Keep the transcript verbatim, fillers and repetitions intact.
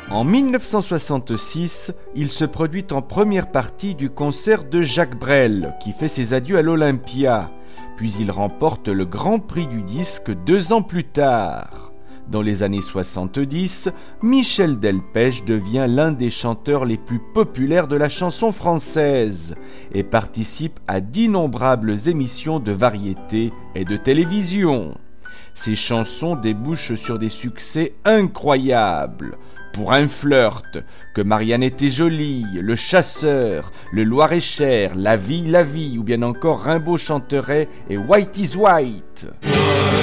En mille neuf cent soixante-six, il se produit en première partie du concert de Jacques Brel, qui fait ses adieux à l'Olympia. Puis il remporte le Grand Prix du disque deux ans plus tard. Dans les années soixante-dix, Michel Delpech devient l'un des chanteurs les plus populaires de la chanson française et participe à d'innombrables émissions de variété et de télévision. Ses chansons débouchent sur des succès incroyables. Pour un flirt, Que Marianne était jolie, Le chasseur, Le Loir-et-Cher, La vie, la vie, ou bien encore Rimbaud chanterait et White is White.